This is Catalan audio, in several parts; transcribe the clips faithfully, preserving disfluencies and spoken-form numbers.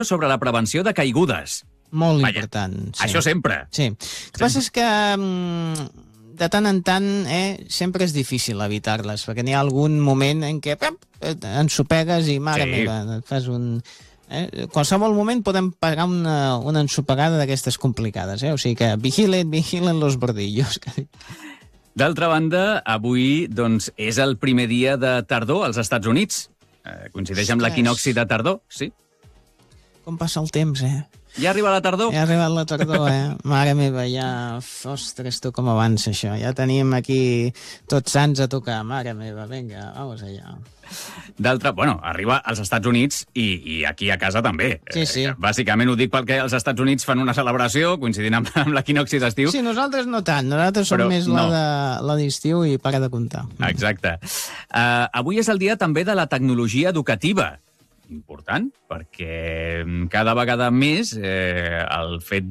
sobre la prevenció de caigudes. Molt Vaja, important. Sí. Això sempre. Sí. El que passa és que mm, de tant en tant eh, sempre és difícil evitar-les, perquè n'hi ha algun moment en què pep, ensopegues i, mare Sí. meva, et fas un... Eh? Qualsevol moment podem pagar una, una ensopegada d'aquestes complicades, eh? O sigui que vigilen, vigilen los bordillos. D'altra banda, avui doncs, és el primer dia de tardor als Estats Units. Eh, coincideix amb Ostres. l'equinocci de tardor, sí. Com passa el temps, eh? Ja arriba la tardor? Ja ha arribat la tardor, eh? Mare meva, ja... Ostres, tu com avança això. Ja tenim aquí tots sants a tocar. Mare meva, vinga, vamos allà. D'altra, bueno, arriba als Estats Units i, i aquí a casa també. Sí, sí. Eh, bàsicament ho dic perquè els Estats Units fan una celebració coincidint amb, amb l'equinocci d'estiu. Sí, nosaltres no tant. Nosaltres som Però més no. la de- la d'estiu i para de comptar. Exacte. Uh, avui és el dia també de la tecnologia educativa. Important, perquè cada vegada més eh, el fet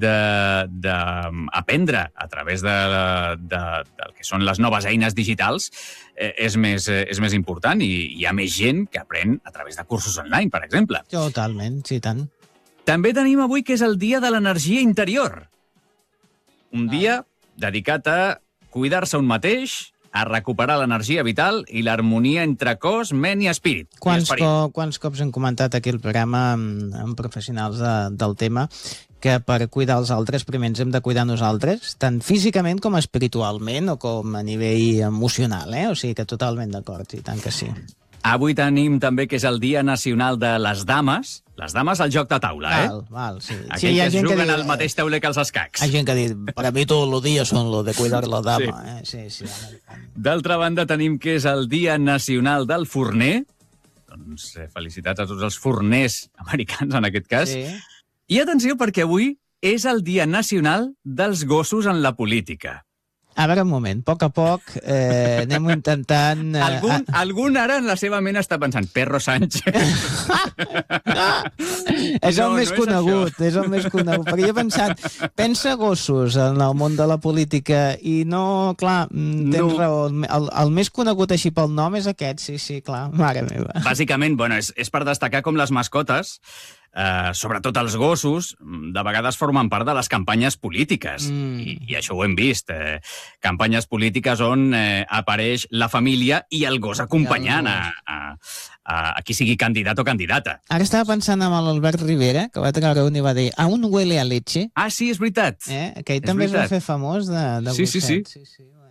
d'aprendre a través de, de, del que són les noves eines digitals eh, és, més, eh, és més important i hi ha més gent que aprèn a través de cursos online, per exemple. Totalment, sí, tant. També tenim avui que és el dia de l'energia interior. Un dia dedicat a cuidar-se un mateix, a recuperar l'energia vital i l'harmonia entre cos, ment i espírit. Quants, I esperit. co quants cops hem comentat aquí el programa amb, amb professionals de, del tema que per cuidar els altres primer ens hem de cuidar nosaltres, tant físicament com espiritualment o com a nivell emocional, eh? O sigui que totalment d'acord, i tant que sí. Avui tenim també que és el Dia Nacional de les Dames. Les dames al joc de taula, eh? Val, val, sí. Aquells sí, hi ha que gent juguen diu, al mateix tauler que els escacs. Hi ha gent que diu, para mí todos los días son los de cuidar la dama. Eh? Sí, sí. D'altra banda, tenim que és el Dia Nacional del Forner. Doncs eh, felicitats a tots els forners americans, en aquest cas. Sí. I atenció, perquè avui és el Dia Nacional dels Gossos en la política. A veure, un moment, a poc a poc eh, anem intentant... Eh, Algun, algun ara en la seva ment està pensant Perro Sánchez. és el No, més no és conegut, això. és el més conegut. Perquè jo he pensat, pensa gossos en el món de la política i no, clar, mm, tens No. raó, el, el més conegut així pel nom és aquest, sí, sí, clar, mare meva. Bàsicament, bueno, és, és per destacar com les mascotes, eh, sobretot els gossos, de vegades formen part de les campanyes polítiques. Mm. I, I això ho hem vist. Eh, campanyes polítiques on eh, apareix la família i el gos acompanyant I el a, a, a, a qui sigui candidat o candidata. Ara estava pensant en l'Albert Rivera, que va treure un i va dir, aún huele a leche, Ah, sí, és veritat. eh? que ell És també es va veritat. fer famós de, de Sí, sí, gosset. sí. sí, sí bueno.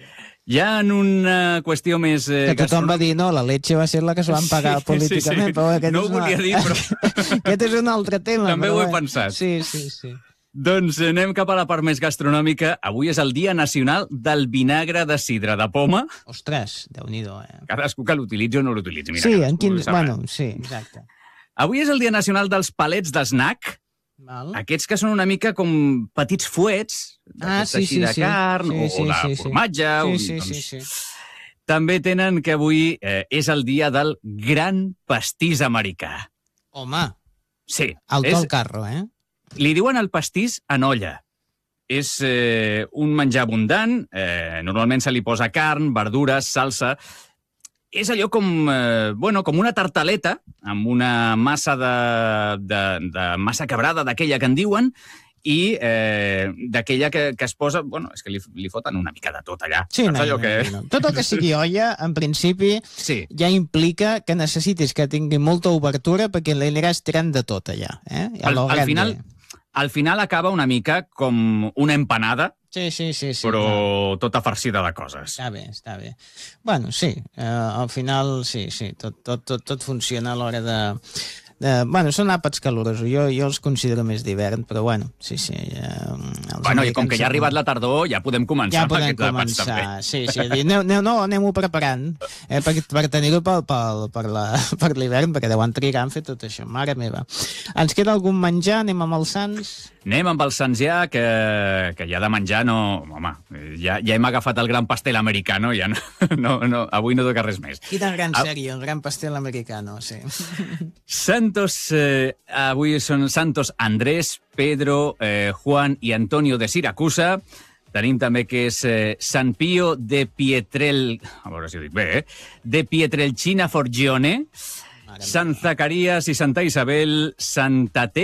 Ja en una qüestió més... Eh, Que tothom va dir, no, la leche va ser la que es van pagar Sí, políticament. sí, sí. Però aquest No és ho una... volia dir, però... aquest és un altre tema. També però ho he bé. pensat. Sí, sí, sí. Doncs anem cap a la part més gastronòmica. Avui és el Dia Nacional del Vinagre de Sidra de Poma. Ostres, Déu-n'hi-do, eh? Cadascú que l'utilitzi o no l'utilitzi. Mira, Sí, cadascú en quin... ho sabrà. Bueno, sí, exacte. Avui és el Dia Nacional dels Palets d'Snack. Val. Aquests que són una mica com petits fuets, Ah, sí, així sí, de sí. carn Sí, o, sí, o de sí, sí. formatge. Sí, un, sí, doncs, sí, sí. També tenen que avui eh, és el dia del gran pastís americà. Home, Sí, el és, tol carro, eh? li diuen el pastís en olla. És eh, un menjar abundant, eh, normalment se li posa carn, verdures, salsa. És allò com, eh, bueno, com una tartaleta, amb una massa de, de, de massa quebrada, d'aquella que en diuen, i eh, d'aquella que, que es posa... Bueno, és que li, li foten una mica de tot allà. Sí, Saps no, allò no, que... no. Tot el que sigui olla, en principi, Sí, ja implica que necessitis que tingui molta obertura perquè li aniràs tirant de tot allà. Eh? I a al, lo al, grande. final, al final acaba una mica com una empanada, Sí, sí, sí. sí però clar. tota farcida de coses. Està bé, està bé. Bueno, sí, eh, al final sí, sí, tot, tot, tot, tot funciona a l'hora de... de... Bueno, són àpats calorosos, jo, jo els considero més d'hivern, però bueno, sí, sí. Eh, Bueno, i com que ja ha arribat la tardor, ja podem començar ja amb podem aquests àpats també. començar, sí, sí, a dir, aneu, aneu, no, anem-ho preparant eh, per, per tenir-ho per, per, per, la, per l'hivern, perquè deuen trigar en fer tot això, mare meva. Ens queda algun menjar, anem amb els sants? Anem amb els sants ja, que, que ja de menjar no... Home, ja, ja hem agafat el gran pastel americano, ja no, no, no, avui no toca res més. Quina gran Ah. sèrie, el gran pastel americano, sí. Santos, eh, avui són Santos Andrés, Pedro, eh, Juan i Antonio de Siracusa. Tenim també que és eh, San Pio de Pietrel... A veure si ho dic bé, eh? De Pietrelcina Forgione. Sant Zacarías i Santa Isabel, Santa Te